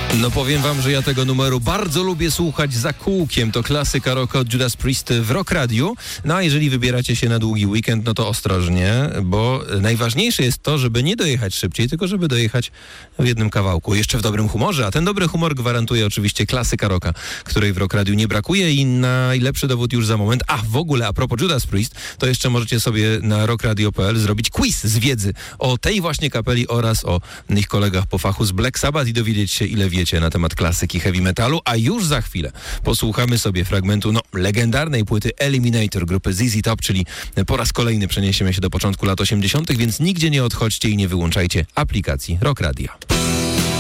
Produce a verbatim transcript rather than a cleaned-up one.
No powiem wam, że ja tego numeru bardzo lubię słuchać za kółkiem. To klasyka rocka od Judas Priest w Rock Radio. No a jeżeli wybieracie się na długi weekend, no to ostrożnie, bo najważniejsze jest to, żeby nie dojechać szybciej, tylko żeby dojechać w jednym kawałku. Jeszcze w dobrym humorze, a ten dobry humor gwarantuje oczywiście klasyka rocka, której w Rock Radio nie brakuje i najlepszy dowód już za moment. A w ogóle a propos Judas Priest, to jeszcze możecie sobie na rockradio kropka p l zrobić quiz z wiedzy o tej właśnie kapeli oraz o ich kolegach po fachu z Black Sabbath i dowiedzieć się, ile wiecie na temat klasyki heavy metalu, a już za chwilę posłuchamy sobie fragmentu no, legendarnej płyty Eliminator grupy Z Z Top, czyli po raz kolejny przeniesiemy się do początku lat osiemdziesiątych, więc nigdzie nie odchodźcie i nie wyłączajcie aplikacji Rock Radia.